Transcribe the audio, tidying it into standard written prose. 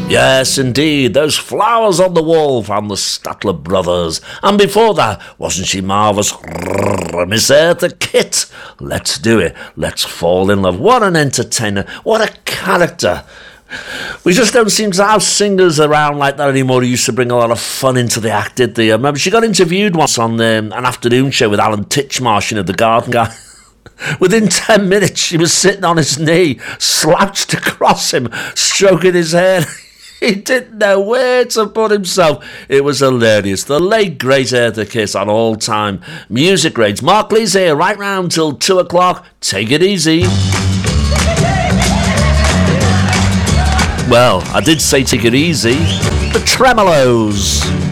Yes, indeed, those flowers on the wall from the Statler Brothers. And before that, wasn't she marvellous? Miss Eartha Kitt. Let's do it. Let's fall in love. What an entertainer. What a character. We just don't seem to have singers around like that anymore who used to bring a lot of fun into the act, did they? I remember she got interviewed once on an afternoon show with Alan Titchmarsh, the Garden Guy. Within 10 minutes, she was sitting on his knee, slouched across him, stroking his hair. He didn't know where to put himself. It was hilarious. The late, great Eartha Kitt on all-time music grades. Mark Lee's here right round till 2 o'clock. Take it easy. Well, I did say take it easy. The Tremolos.